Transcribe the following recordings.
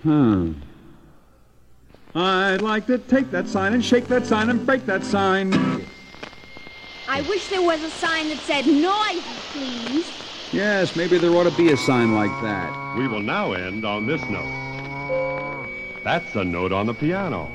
I'd like to take that sign and shake that sign and break that sign. I wish there was a sign that said noise, please. Yes, maybe there ought to be a sign like that. We will now end on this note. That's a note on the piano.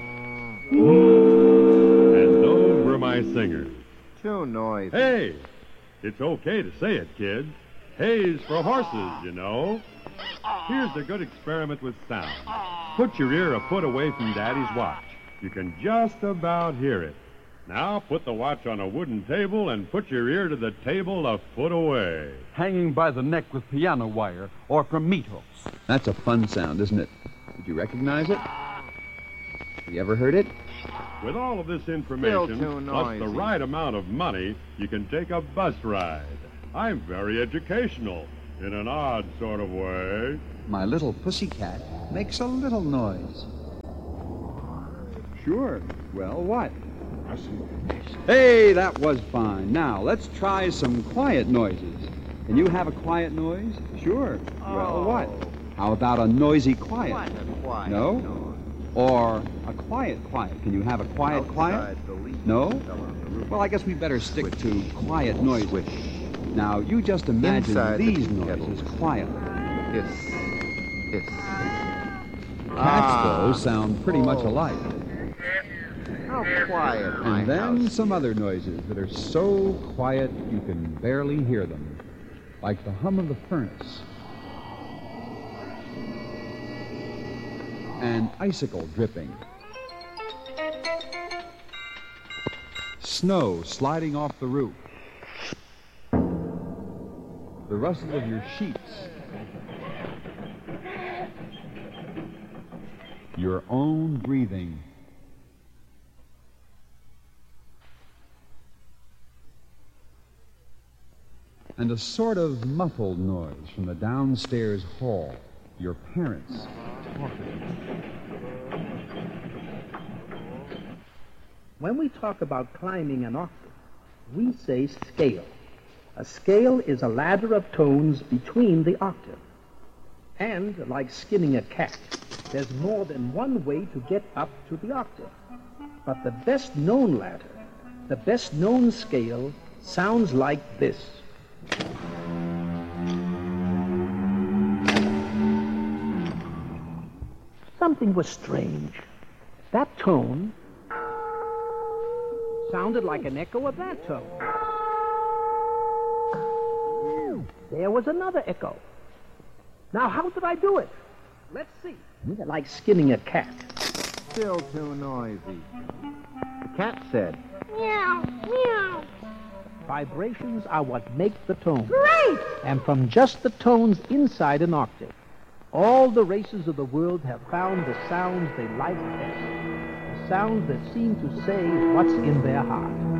And those were my singers. Too noisy. Hey, it's okay to say it, kids. Hay's for horses, you know. Here's a good experiment with sound. Put your ear a foot away from Daddy's watch. You can just about hear it. Now put the watch on a wooden table and put your ear to the table a foot away. Hanging by the neck with piano wire or from meat hooks. That's a fun sound, isn't it? Did you recognize it? Have you ever heard it? With all of this Still information, too plus the noisy. right amount of money, you can take a bus ride. I'm very educational, in an odd sort of way. My little pussycat makes a little noise. Sure. Well, what? Hey, that was fine. Now, let's try some quiet noises. Can you have a quiet noise? Sure. Well, what? How about a noisy quiet? What a quiet No? noise. Or a quiet quiet? Can you have a quiet quiet? Outside the leaf No? fell on the roof. Well, I guess we better stick to quiet noises. Now, you just imagine Inside the these tea kettle. noises quietly. Hiss. Hiss. Cats, though, sound pretty much alike. How quiet my And then house some other noises that are so quiet you can barely hear them, like the hum of the furnace, and icicle dripping, snow sliding off the roof, the rustle of your sheets, your own breathing. And a sort of muffled noise from the downstairs hall. Your parents talking. When we talk about climbing an octave, we say scale. A scale is a ladder of tones between the octave. And, like skinning a cat, there's more than one way to get up to the octave. But the best-known ladder, the best-known scale, sounds like this. Something was strange. That tone sounded like an echo of that tone. There was another echo. Now, how did I do it? Let's see. Like skinning a cat. Still too noisy. The cat said, Meow, meow. Vibrations are what make the tone. Great! And from just the tones inside an octave, all the races of the world have found the sounds they like best. The sounds that seem to say what's in their heart.